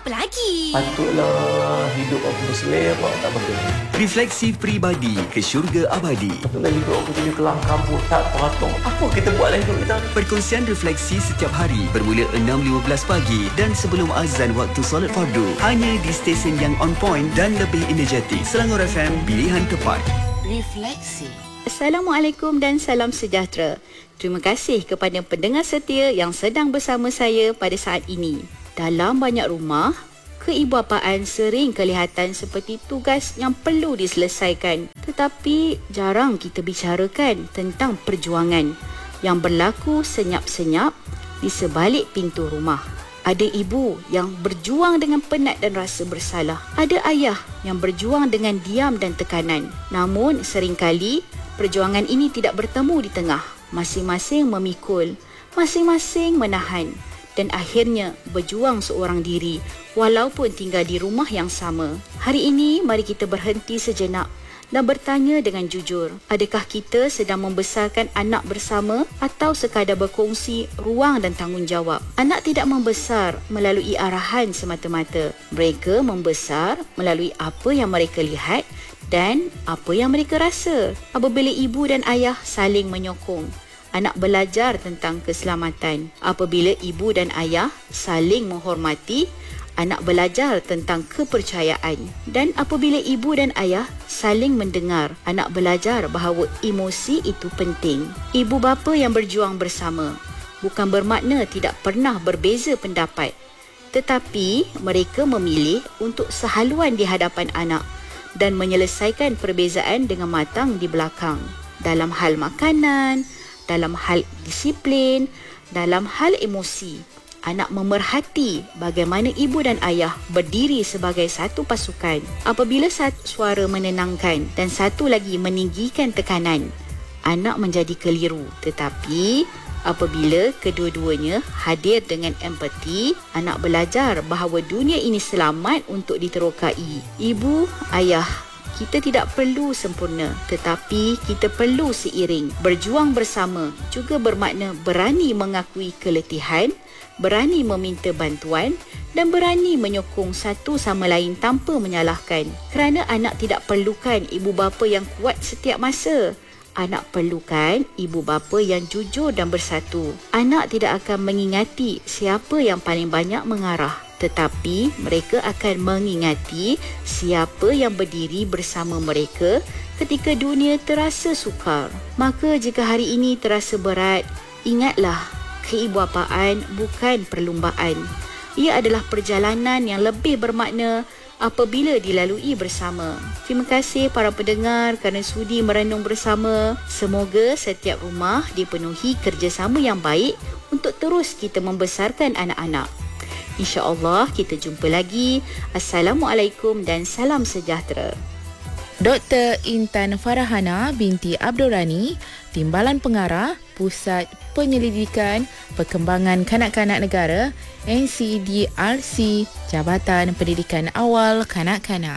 apa lagi? Patutlah hidup aku berselerak tak betul. Refleksi Peribadi ke Syurga Abadi. Patutlah hidup aku jadi kelam kabut tak teratur. Apa kita buat lah hidup kita ni? Perkongsian refleksi setiap hari bermula 6.15 pagi dan sebelum azan waktu solat fardu. Hanya di stesen yang on point dan lebih energetik. Selangor FM, pilihan tepat. Refleksi. Assalamualaikum dan salam sejahtera. Terima kasih kepada pendengar setia yang sedang bersama saya pada saat ini. Dalam banyak rumah, keibuapaan sering kelihatan seperti tugas yang perlu diselesaikan. Tetapi jarang kita bicarakan tentang perjuangan yang berlaku senyap-senyap di sebalik pintu rumah. Ada ibu yang berjuang dengan penat dan rasa bersalah. Ada ayah yang berjuang dengan diam dan tekanan. Namun seringkali perjuangan ini tidak bertemu di tengah. Masing-masing memikul, masing-masing menahan dan akhirnya berjuang seorang diri walaupun tinggal di rumah yang sama. Hari ini mari kita berhenti sejenak dan bertanya dengan jujur, adakah kita sedang membesarkan anak bersama atau sekadar berkongsi ruang dan tanggungjawab? Anak tidak membesar melalui arahan semata-mata. Mereka membesar melalui apa yang mereka lihat dan apa yang mereka rasa. Apabila ibu dan ayah saling menyokong, anak belajar tentang keselamatan. Apabila ibu dan ayah saling menghormati, anak belajar tentang kepercayaan. Dan apabila ibu dan ayah saling mendengar, anak belajar bahawa emosi itu penting. Ibu bapa yang berjuang bersama bukan bermakna tidak pernah berbeza pendapat, tetapi mereka memilih untuk sehaluan di hadapan anak dan menyelesaikan perbezaan dengan matang di belakang. Dalam hal makanan, dalam hal disiplin, dalam hal emosi, anak memerhati bagaimana ibu dan ayah berdiri sebagai satu pasukan. Apabila satu suara menenangkan dan satu lagi meninggikan tekanan, anak menjadi keliru. Tetapi apabila kedua-duanya hadir dengan empati, anak belajar bahawa dunia ini selamat untuk diterokai. Ibu, ayah, kita tidak perlu sempurna, tetapi kita perlu seiring. Berjuang bersama juga bermakna berani mengakui keletihan, berani meminta bantuan dan berani menyokong satu sama lain tanpa menyalahkan. Kerana anak tidak perlukan ibu bapa yang kuat setiap masa. Anak perlukan ibu bapa yang jujur dan bersatu. Anak tidak akan mengingati siapa yang paling banyak mengarah, tetapi mereka akan mengingati siapa yang berdiri bersama mereka ketika dunia terasa sukar. Maka jika hari ini terasa berat, ingatlah, keibuapaan bukan perlumbaan. Ia adalah perjalanan yang lebih bermakna apabila dilalui bersama. Terima kasih para pendengar kerana sudi merenung bersama. Semoga setiap rumah dipenuhi kerjasama yang baik untuk terus kita membesarkan anak-anak. InsyaAllah kita jumpa lagi. Assalamualaikum dan salam sejahtera. Dr. Intan Farahana binti Abdul Rani, Timbalan Pengarah, Pusat Penyelidikan Perkembangan Kanak-Kanak Negara, NCDRC, Jabatan Pendidikan Awal Kanak-Kanak.